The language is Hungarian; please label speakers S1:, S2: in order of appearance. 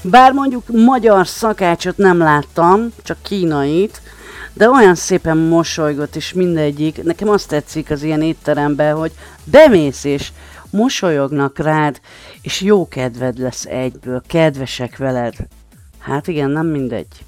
S1: Bár mondjuk magyar szakácsot nem láttam, csak kínait, de olyan szépen mosolygott, és mindegyik, nekem azt tetszik az ilyen étteremben, hogy bemész, és mosolyognak rád, és jó kedved lesz egyből, kedvesek veled. Hát igen, nem mindegy.